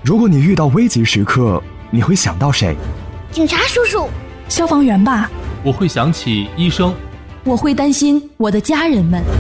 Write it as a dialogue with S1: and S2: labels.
S1: 如果你遇到危急时刻，你会想到谁？
S2: 警察叔叔，
S3: 消防员吧。
S4: 我会想起医生。
S3: 我会担心我的家人们。